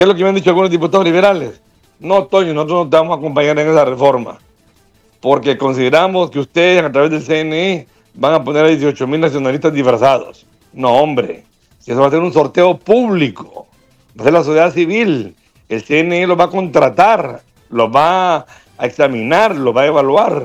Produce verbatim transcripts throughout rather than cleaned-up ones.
es lo que me han dicho algunos diputados liberales? No, Toño, nosotros no te vamos a acompañar en esa reforma, porque consideramos que ustedes a través del C N E van a poner a dieciocho mil nacionalistas disfrazados. No, hombre, si eso va a ser un sorteo público, va a ser la sociedad civil, el C N E los va a contratar, los va a examinar, los va a evaluar.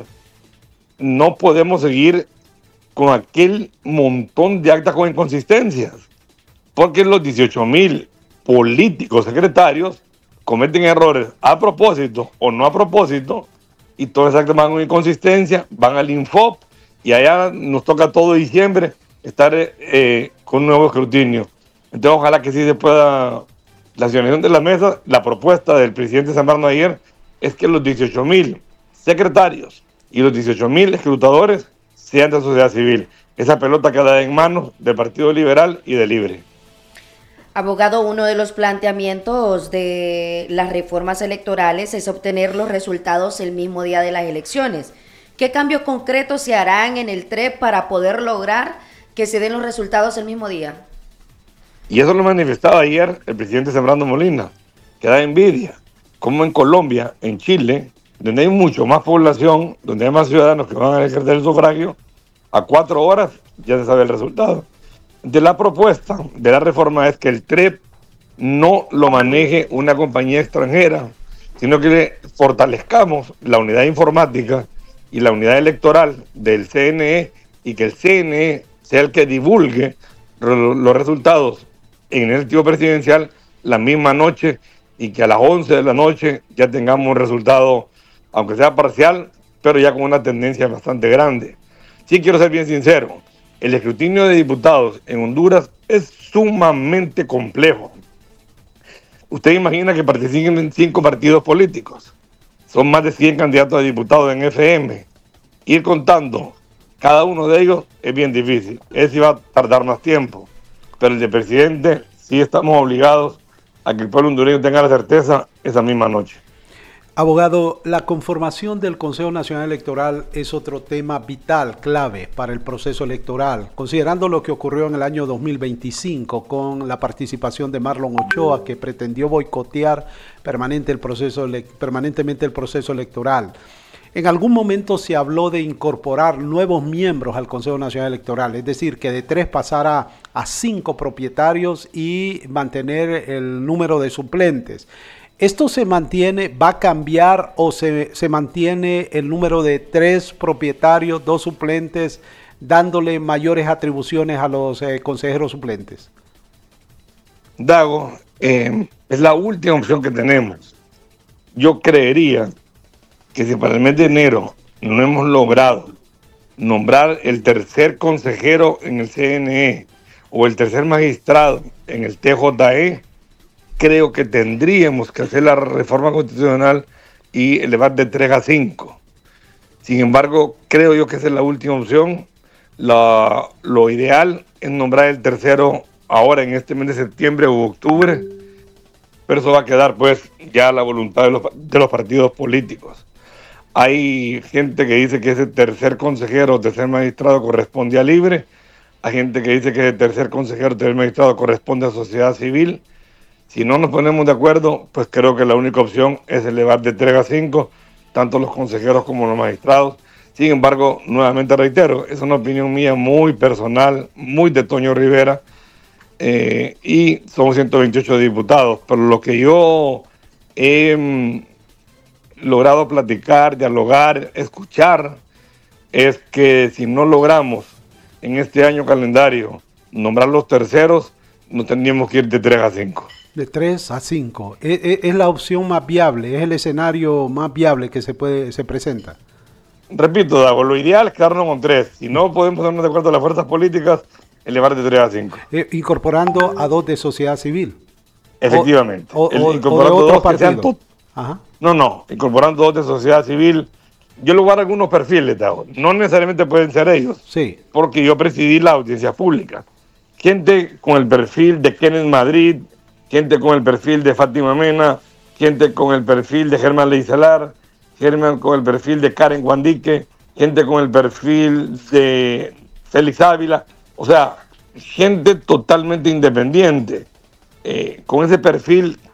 No podemos seguir con aquel montón de actas con inconsistencias, porque los dieciocho mil políticos secretarios cometen errores a propósito o no a propósito, y todas esas actas van con inconsistencia, van al Infop, y allá nos toca todo diciembre estar eh, con un nuevo escrutinio. Entonces ojalá que sí se pueda, la situación de la mesa, la propuesta del presidente Zambrano ayer es que los dieciocho mil secretarios y los dieciocho mil escrutadores sean de la sociedad civil. Esa pelota queda en manos del Partido Liberal y de Libre. Abogado, uno de los planteamientos de las reformas electorales es obtener los resultados el mismo día de las elecciones. ¿Qué cambios concretos se harán en el T R E P para poder lograr que se den los resultados el mismo día? Y eso lo manifestaba ayer el presidente Zambrano Molina, que da envidia, como en Colombia, en Chile, donde hay mucho más población, donde hay más ciudadanos que van a ejercer el sufragio, a cuatro horas ya se sabe el resultado. De la propuesta de la reforma es que el T R E P no lo maneje una compañía extranjera, sino que le fortalezcamos la unidad informática y la unidad electoral del C N E, y que el C N E sea el que divulgue los resultados en el activo presidencial la misma noche, y que a las once de la noche ya tengamos un resultado, aunque sea parcial, pero ya con una tendencia bastante grande. Sí, quiero ser bien sincero, el escrutinio de diputados en Honduras es sumamente complejo. Usted imagina que participen cinco partidos políticos, son más de cien candidatos a diputados en F M. Ir contando cada uno de ellos es bien difícil, ese va a tardar más tiempo, pero el de presidente sí estamos obligados a que el pueblo hondureño tenga la certeza esa misma noche. Abogado, la conformación del Consejo Nacional Electoral es otro tema vital, clave para el proceso electoral, considerando lo que ocurrió en el año dos mil veinticinco con la participación de Marlon Ochoa, que pretendió boicotear permanente el proceso, permanentemente el proceso electoral. En algún momento se habló de incorporar nuevos miembros al Consejo Nacional Electoral, es decir, que de tres pasara a cinco propietarios y mantener el número de suplentes. ¿Esto se mantiene, va a cambiar o se, se mantiene el número de tres propietarios, dos suplentes, dándole mayores atribuciones a los eh, consejeros suplentes? Dago, eh, es la última opción que tenemos. Yo creería que si para el mes de enero no hemos logrado nombrar el tercer consejero en el C N E o el tercer magistrado en el T J E, creo que tendríamos que hacer la reforma constitucional y elevar de tres a cinco. Sin embargo, creo yo que esa es la última opción. La, lo ideal es nombrar el tercero ahora en este mes de septiembre u octubre, pero eso va a quedar pues ya a la voluntad de los, de los partidos políticos. Hay gente que dice que ese tercer consejero o tercer magistrado corresponde a Libre, hay gente que dice que ese tercer consejero o tercer magistrado corresponde a sociedad civil. Si no nos ponemos de acuerdo, pues creo que la única opción es elevar de tres a cinco, tanto los consejeros como los magistrados. Sin embargo, nuevamente reitero, es una opinión mía muy personal, muy de Toño Rivera, eh, y somos ciento veintiocho diputados, pero lo que yo he mm, logrado platicar, dialogar, escuchar, es que si no logramos en este año calendario nombrar los terceros, no tendríamos que ir de tres a cinco. De tres a cinco. Es, es, es la opción más viable, es el escenario más viable que se puede se presenta. Repito, Dago, lo ideal es quedarnos con tres. Si no podemos ponernos de acuerdo a las fuerzas políticas, elevar de tres a cinco. Eh, incorporando a dos de sociedad civil. Efectivamente. O, o, El, o, incorporando o de dos que sean tu... Ajá. No, no, incorporando dos de sociedad civil. Yo le voy a dar algunos perfiles, Dago. No necesariamente pueden ser ellos. Sí. Porque yo presidí la audiencia pública. Gente con el perfil de Kenneth Madrid, gente con el perfil de Fátima Mena, gente con el perfil de Germán Leizalar, Germán con el perfil de Karen Guandique, gente con el perfil de Félix Ávila, o sea, gente totalmente independiente, eh, con ese perfil